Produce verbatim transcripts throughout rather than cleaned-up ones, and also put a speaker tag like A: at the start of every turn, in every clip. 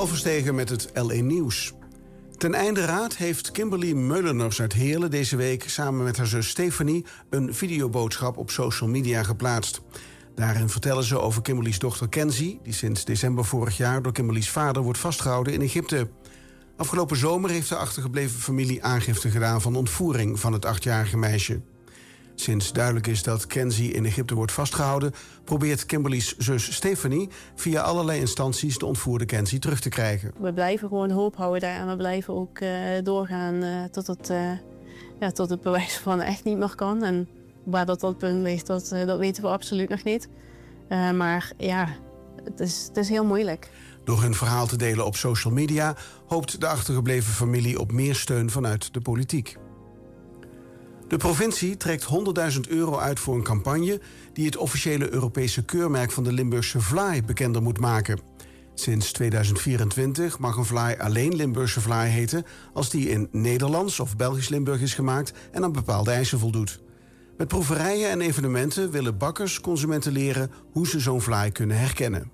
A: Paul Verstegen met het L één Nieuws. Ten einde raad heeft Kimberly Meuleners uit Heerlen deze week samen met haar zus Stephanie een videoboodschap op social media geplaatst. Daarin vertellen ze over Kimberly's dochter Kenzie, die sinds december vorig jaar door Kimberly's vader wordt vastgehouden in Egypte. Afgelopen zomer heeft de achtergebleven familie aangifte gedaan van ontvoering van het achtjarige meisje. Sinds duidelijk is dat Kenzie in Egypte wordt vastgehouden, probeert Kimberly's zus Stephanie via allerlei instanties de ontvoerde Kenzie terug te krijgen.
B: We blijven gewoon hoop houden en we blijven ook uh, doorgaan uh, tot, het, uh, ja, tot het bewijs van echt niet meer kan. En waar dat dat punt ligt, dat, uh, dat weten we absoluut nog niet. Uh, maar ja, het is, het is heel moeilijk.
A: Door hun verhaal te delen op social media hoopt de achtergebleven familie op meer steun vanuit de politiek. De provincie trekt honderdduizend euro uit voor een campagne die het officiële Europese keurmerk van de Limburgse vlaai bekender moet maken. Sinds tweeduizend vierentwintig mag een vlaai alleen Limburgse vlaai heten als die in Nederlands of Belgisch Limburg is gemaakt en aan bepaalde eisen voldoet. Met proeverijen en evenementen willen bakkers consumenten leren hoe ze zo'n vlaai kunnen herkennen.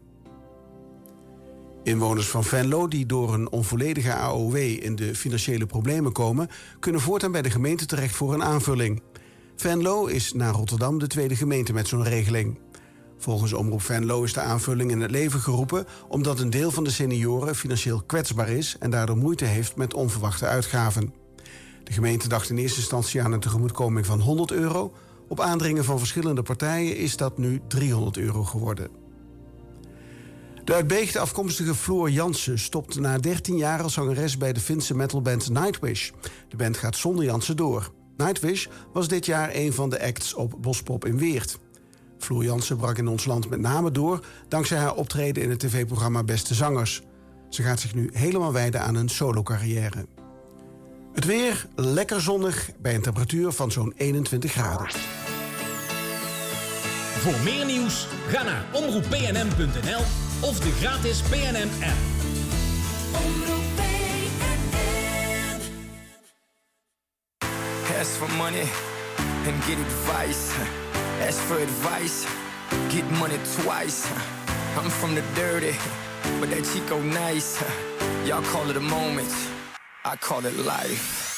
A: Inwoners van Venlo die door een onvolledige A O W in de financiële problemen komen, kunnen voortaan bij de gemeente terecht voor een aanvulling. Venlo is na Rotterdam de tweede gemeente met zo'n regeling. Volgens Omroep Venlo is de aanvulling in het leven geroepen omdat een deel van de senioren financieel kwetsbaar is en daardoor moeite heeft met onverwachte uitgaven. De gemeente dacht in eerste instantie aan een tegemoetkoming van honderd euro. Op aandringen van verschillende partijen is dat nu driehonderd euro geworden. De uit Beegte afkomstige Floor Jansen stopt na dertien jaar als zangeres bij de Finse metalband Nightwish. De band gaat zonder Jansen door. Nightwish was dit jaar een van de acts op Bospop in Weert. Floor Jansen brak in ons land met name door dankzij haar optreden in het tv-programma Beste Zangers. Ze gaat zich nu helemaal wijden aan een solo-carrière. Het weer lekker zonnig bij een temperatuur van zo'n eenentwintig graden.
C: Voor meer nieuws ga naar omroep p n m punt n l of de gratis P N M-app.
D: Omroep P N M.
E: Ask for money and get advice. Ask for advice, get money twice. I'm from the dirty, but that Chico nice. Y'all call it a moment, I call it life.